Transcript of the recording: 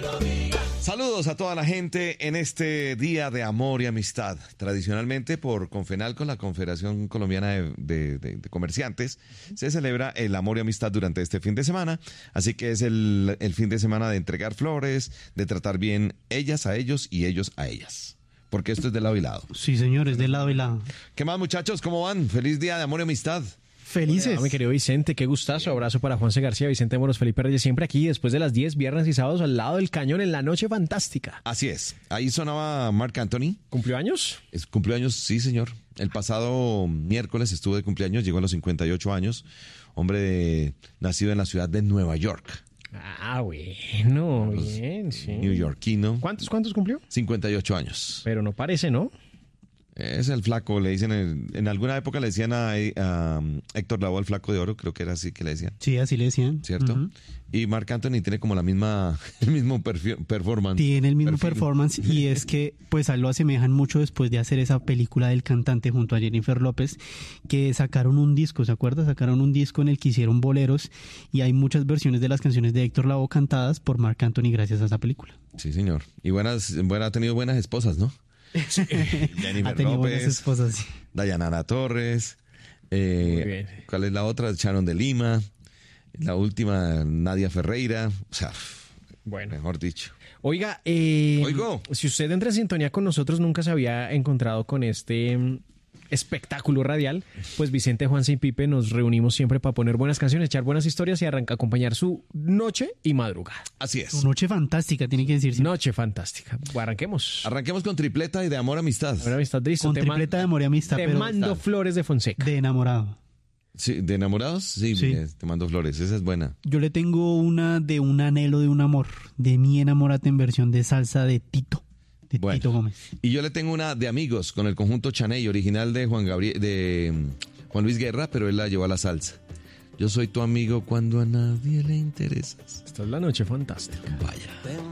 Saludos a toda la gente en este Día de Amor y Amistad. Tradicionalmente por Confenalco, la Confederación Colombiana de Comerciantes, se celebra el amor y amistad durante este fin de semana. Así que es el fin de semana de entregar flores, de tratar bien ellas a ellos y ellos a ellas. Porque esto es de lado y lado. Sí, señores, de lado y lado. ¿Qué más, muchachos? ¿Cómo van? Feliz Día de Amor y Amistad. Felices. Hola, mi querido Vicente, qué gustazo. Abrazo para Juanse García, Vicente Moros, Felipe Reyes, siempre aquí después de las 10, viernes y sábados al lado del cañón en la noche fantástica. Así es. Ahí sonaba Marc Anthony. ¿Cumplió años? Cumplió años, sí, señor. El pasado miércoles estuvo de cumpleaños, llegó a los 58 años. Hombre nacido en la ciudad de Nueva York. Ah, bueno, bien, sí. Neoyorquino. ¿Cuántos cumplió? 58 años. Pero no parece, ¿no? Es el flaco, le dicen, en alguna época le decían a Héctor Lavoe el flaco de oro, creo que era así que le decían. Sí, así le decían. ¿Cierto? Uh-huh. Y Marc Anthony tiene como el mismo performance. Tiene el mismo perfil. performance y es que pues a él lo asemejan mucho después de hacer esa película del cantante junto a Jennifer López, que sacaron un disco, ¿se acuerda? Sacaron un disco en el que hicieron boleros y hay muchas versiones de las canciones de Héctor Lavoe cantadas por Marc Anthony gracias a esa película. Sí, señor. Y ha tenido buenas esposas, ¿no? Sí. Jennifer Ha tenido López, buenas esposas, sí. Dayanara Torres, bien. ¿cuál es la otra? Sharon de Lima, la última Nadia Ferreira, o sea, Bueno. mejor dicho. Oiga, Oigo. si usted entra en sintonía con nosotros, nunca se había encontrado con este espectáculo radial, pues Vicente, Juanse y Pipe nos reunimos siempre para poner buenas canciones, echar buenas historias y acompañar su noche y madrugada. Así es. Su noche fantástica, tiene que decirse. Noche fantástica. Arranquemos. Arranquemos con tripleta y de amor amistad. Ahora amistad, listo. Con tripleta de amor y amistad, Te pero mando flores de Fonseca. de enamorado. Sí, ¿de enamorados? Sí, Sí. Te mando flores, esa es buena. Yo le tengo una de un anhelo de un amor, de mi enamorate en versión de salsa de Tito. De Bueno. Tito Gómez. Y yo le tengo una de amigos con el conjunto Chaney, original de Juan Luis Guerra, pero él la llevó a la salsa. Yo soy tu amigo cuando a nadie le interesas. Esta es la noche fantástica. Vaya.